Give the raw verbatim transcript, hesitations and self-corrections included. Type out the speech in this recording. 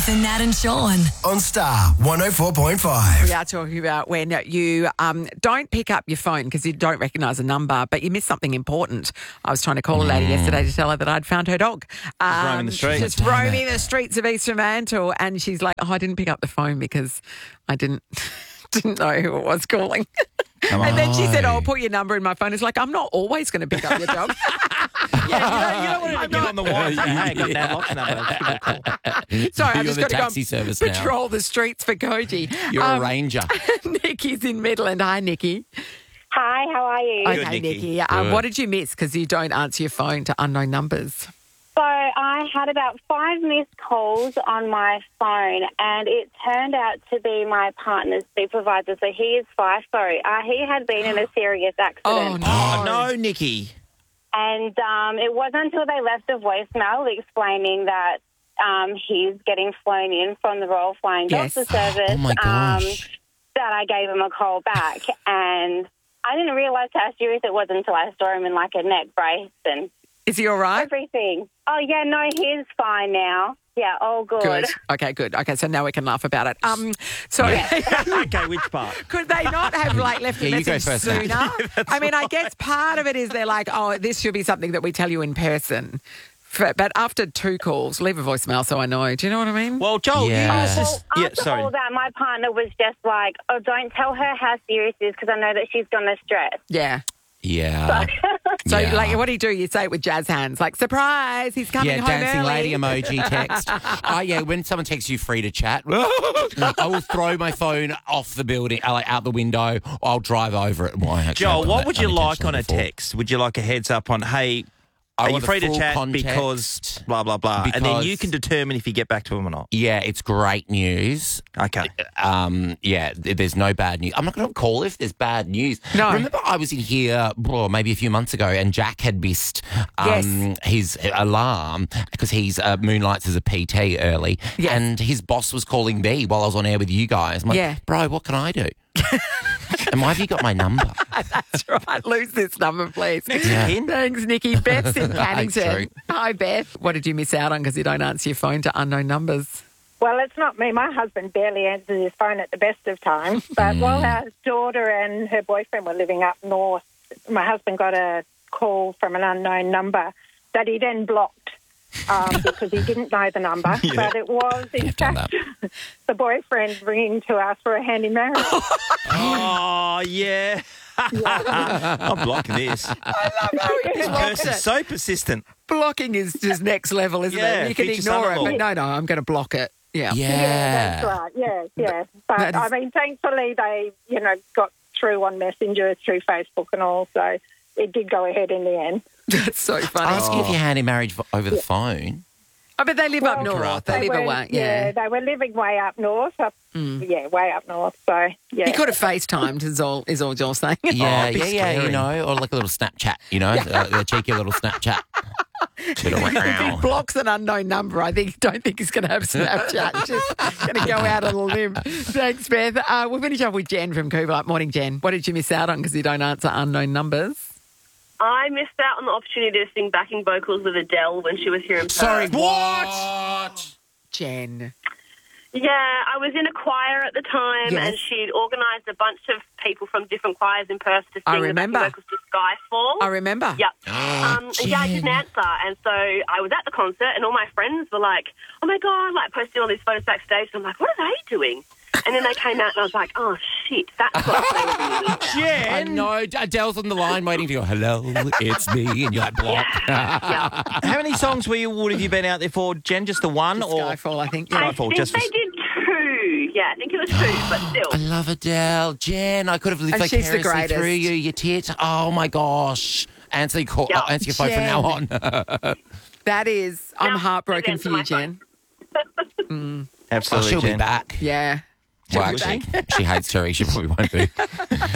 With Nat and Sean. On Star one oh four point five. We are talking about when you um, don't pick up your phone because you don't recognise a number, but you miss something important. I was trying to call a lady yesterday to tell her that I'd found her dog. Um, roaming the streets. Just roaming the streets of East Fremantle. And she's like, oh, I didn't pick up the phone because I didn't didn't know who it was calling. And then she said, oh, I'll put your number in my phone. It's like, I'm not always going to pick up your dog. Yeah, you don't, you don't want to get on the wire and say, hey, I got Dan Lock's number. Sorry, I've You're just the got to go taxi and service now. patrol the streets for Koji. You're Um, a ranger. Nikki's in Midland. Hi, Nikki. Hi, how are you? Good, Okay, Nikki. Nikki. Um, Good. what did you miss because you don't answer your phone to unknown numbers? So I had about five missed calls on my phone, and it turned out to be my partner's supervisor. So he is five. Sorry, uh, he had been in a serious accident. Oh, no. Oh, no, Nikki. And um, it wasn't until they left a voicemail explaining that um, he's getting flown in from the Royal Flying Yes. Doctor Service Oh, my um, gosh. that I gave him a call back. And I didn't realise how serious it was until I saw him in like a neck brace and Is he all right? everything. Oh, yeah, no, he's fine now. Yeah, all good. Good. Okay, good. Okay, so now we can laugh about it. Um, so Okay, which part? could they not have like left a Yeah, you go message first, Nat. sooner? I mean, I guess part of it is they're like, oh, this should be something that we tell you in person. For, but after two calls, leave a voicemail so I know. Do you know what I mean? Well, Joel, Yeah. you Oh, must Well, just... Yeah, after sorry. all that, my partner was just like, oh, don't tell her how serious it is because I know that she's going to stress. Yeah. Yeah. So, Yeah. like, what do you do? You say it with jazz hands, like, surprise, he's coming Yeah, home dancing early. lady emoji text. Oh, yeah, when someone texts you free to chat, I will throw my phone off the building, uh, like out the window. I'll drive over it. Well, I actually Joel, have done what that would you like on a unintentionally before. text? Would you like a heads up on, hey, I are you want the free to full chat context. because blah, blah, blah. And then you Because- can determine if you get back to him or not. Yeah, it's great news. Okay. Um, yeah, th- there's no bad news. I'm not going to call if there's bad news. No. Remember I was in here oh, maybe a few months ago and Jack had missed um, Yes. his alarm because he's uh, moonlights as a P T early. Yes. And his boss was calling me while I was on air with you guys. I'm like, Yeah. bro, what can I do? And why have you got my number? That's right. Lose this number, please. Yeah. Thanks, Nikki. Beth's in True. Cannington. Hi, Beth. What did you miss out on because you don't answer your phone to unknown numbers? Well, it's not me. My husband barely answers his phone at the best of times. But Mm. while our daughter and her boyfriend were living up north, my husband got a call from an unknown number that he then blocked um, because he didn't know the number. Yeah. But it was, in I've done fact, the boyfriend ringing to ask for a hand in marriage. Oh, yeah. I'm blocking this. I love how he This blocks person's it. so persistent. Blocking is just next level, isn't Yeah, it? You can future ignore it, son-in-law. but no, no, I'm going to block it. Yeah. Yeah. Yeah, that's right. Yeah, yeah. But, That is- I mean, thankfully they, you know, got through on Messenger, through Facebook and all, so it did go ahead in the end. That's so funny. Ask you if you hand in marriage v- over the phone. Oh, but they live up Well, north. They, They live were, away. yeah, Yeah. they were living way up north. Up, Yeah, way up north. So, yeah. He could have FaceTimed, is all, is all you're saying. Yeah, Oh, yeah, bit yeah, you scary. know, or like a little Snapchat, you know, a, a cheeky little Snapchat. Bit of If he wow. blocks an unknown number, I think don't think he's going to have Snapchat. Just going to go out on a limb. Thanks, Beth. Uh, we'll finish off with Jen from Coolbellup. Morning, Jen. What did you miss out on because you don't answer unknown numbers? I missed out on the opportunity to sing backing vocals with Adele when she was here in Perth. Sorry, what? Jen. Yeah, I was in a choir at the time, Yes. and she'd organised a bunch of people from different choirs in Perth to I sing the remember. backing vocals to Skyfall. I remember. Yep. um, and yeah, I didn't answer, and so I was at the concert, and all my friends were like, "Oh my god!" Like posting all these photos backstage. And I'm like, "What are they doing?" And then they came out, and I was like, "Oh shit, that's what they were doing." I know. Adele's on the line waiting to go, hello, it's me. And you're like, block. Yeah. How many songs were you, would have you been out there for, Jen? Just the one? Just or Skyfall, I think. I Yeah. Skyfall, think just for- they did two. Yeah, I think it was two, but still. I love Adele. Jen, I could have lived And she's the vicariously through greatest. you, you tit. Oh, my gosh. Answer your, call, Yeah. uh, answer your phone from Jen. now on. That is, I'm No, heartbroken I've for you, answered my Jen. Oh, Absolutely, she'll Jen. be back. Yeah. Well, She'll be actually, back. she hates Terry. She probably won't be.